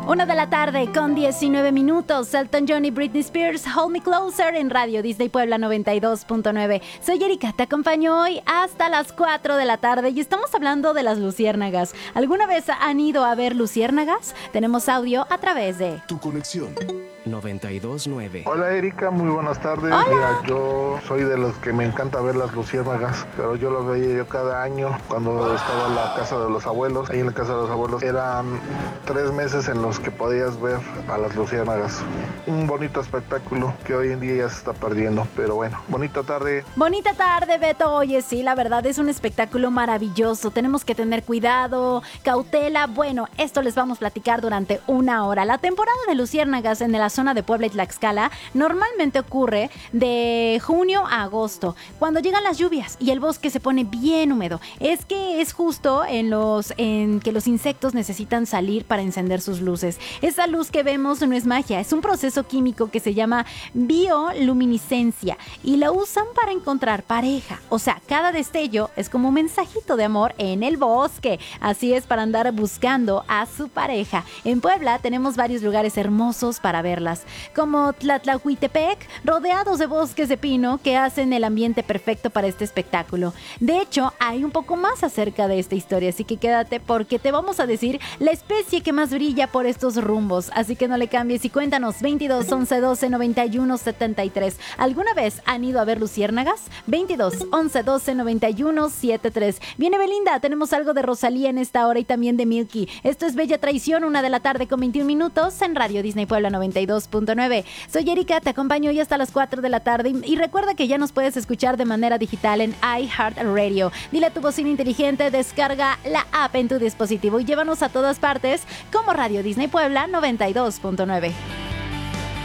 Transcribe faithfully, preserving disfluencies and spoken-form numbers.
Una de la tarde con diecinueve minutos. Elton John y Britney Spears, Hold Me Closer en Radio Disney Puebla noventa y dos punto nueve. Soy Erika, te acompaño hoy hasta las cuatro de la tarde y estamos hablando de las luciérnagas. ¿Alguna vez han ido a ver luciérnagas? Tenemos audio a través de Tu Conexión noventa y dos punto nueve. Hola Erika, muy buenas tardes. Hola. Mira, yo soy de los que me encanta ver las luciérnagas, pero yo lo veía yo cada año cuando estaba en la casa de los abuelos. Ahí en la casa de los abuelos eran tres meses en los que podías ver a las luciérnagas. Un bonito espectáculo que hoy en día ya se está perdiendo, pero bueno, bonita tarde. Bonita tarde, Beto. Oye, sí, la verdad es un espectáculo maravilloso. Tenemos que tener cuidado, cautela. Bueno, esto les vamos a platicar durante una hora. La temporada de luciérnagas en la zona de Puebla y Tlaxcala normalmente ocurre de junio a agosto, cuando llegan las lluvias y el bosque se pone bien húmedo. Es que es justo en los en que los insectos necesitan salir para encender sus luces. Esa luz que vemos no es magia, es un proceso químico que se llama bioluminiscencia y la usan para encontrar pareja. O sea, cada destello es como un mensajito de amor en el bosque. Así es, para andar buscando a su pareja. En Puebla tenemos varios lugares hermosos para verlas, como Tlatlahuitepec, rodeados de bosques de pino que hacen el ambiente perfecto para este espectáculo. De hecho, hay un poco más acerca de esta historia, así que quédate porque te vamos a decir la especie que más brilla por estos rumbos, así que no le cambies y cuéntanos. Veintidós, once, doce, noventa y uno, setenta y tres. ¿Alguna vez han ido a ver luciérnagas? Veintidós, once, doce, noventa y uno, setenta y tres. Viene Belinda, tenemos algo de Rosalía en esta hora y también de Milky. Esto es Bella Traición, una de la tarde con veintiún minutos en Radio Disney Puebla noventa y dos punto nueve. Soy Erika, te acompaño hoy hasta las cuatro de la tarde y recuerda que ya nos puedes escuchar de manera digital en iHeartRadio. Dile a tu bocina inteligente, descarga la app en tu dispositivo y llévanos a todas partes como Radio Disney Puebla noventa y dos punto nueve.